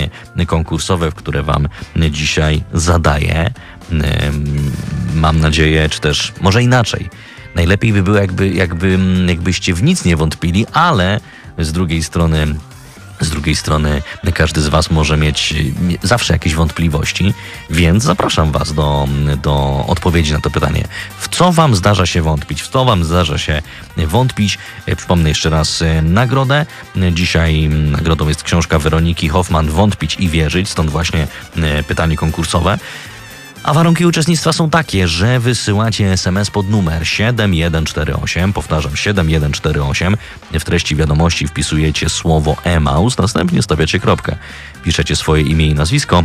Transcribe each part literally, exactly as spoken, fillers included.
pytanie konkursowe, które wam dzisiaj zadaję. Mam nadzieję, czy też może inaczej. Najlepiej by było, jakby, jakby, jakbyście w nic nie wątpili, ale z drugiej strony Z drugiej strony każdy z was może mieć zawsze jakieś wątpliwości, więc zapraszam was do, do odpowiedzi na to pytanie. W co wam zdarza się wątpić? W co wam zdarza się wątpić? Przypomnę jeszcze raz nagrodę. Dzisiaj nagrodą jest książka Weroniki Hoffman Wątpić i wierzyć, stąd właśnie pytanie konkursowe. A warunki uczestnictwa są takie, że wysyłacie es em es pod numer siedem jeden cztery osiem, powtarzam siedem jeden cztery osiem, w treści wiadomości wpisujecie słowo Emaus, następnie stawiacie kropkę, piszecie swoje imię i nazwisko,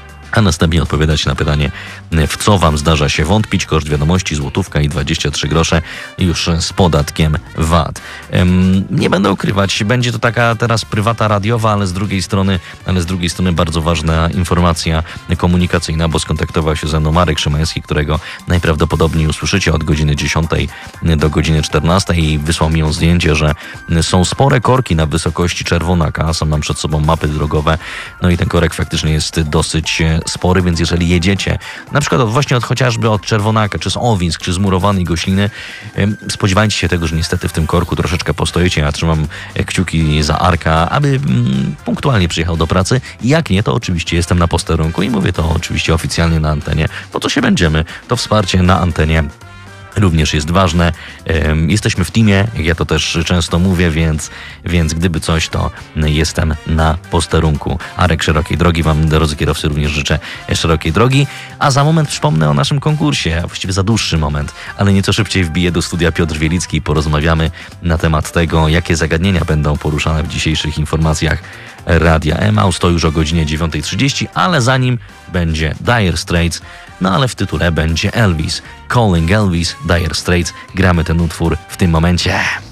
a następnie odpowiadacie na pytanie, w co wam zdarza się wątpić. Koszt wiadomości złotówka i dwadzieścia trzy grosze już z podatkiem V A T. Ym, nie będę ukrywać, będzie to taka teraz prywata radiowa, ale z drugiej strony, ale z drugiej strony bardzo ważna informacja komunikacyjna, bo skontaktował się ze mną Marek Szymański, którego najprawdopodobniej usłyszycie od godziny dziesiątej do godziny czternastej i wysłał mi zdjęcie, że są spore korki na wysokości Czerwonaka, są nam przed sobą mapy drogowe, no i ten korek faktycznie jest dosyć spory, więc jeżeli jedziecie na przykład od, właśnie od chociażby od Czerwonaka, czy z Owinsk, czy z Murowanej Gośliny, spodziewajcie się tego, że niestety w tym korku troszeczkę postoicie. Ja trzymam kciuki za Arka, aby mm, punktualnie przyjechał do pracy. Jak nie, to oczywiście jestem na posterunku i mówię to oczywiście oficjalnie na antenie. Po co się będziemy? To wsparcie na antenie również jest ważne. Jesteśmy w teamie, jak ja to też często mówię, więc, więc gdyby coś, to jestem na posterunku. Arek, szerokiej drogi wam, drodzy kierowcy, również życzę szerokiej drogi. A za moment przypomnę o naszym konkursie, a właściwie za dłuższy moment, ale nieco szybciej wbiję do studia Piotr Wielicki i porozmawiamy na temat tego, jakie zagadnienia będą poruszane w dzisiejszych informacjach Radia Emaus. To już o godzinie dziewiątej trzydzieści, ale zanim będzie Dire Straits, no ale w tytule będzie Elvis. Calling Elvis, Dire Straits. Gramy ten utwór w tym momencie.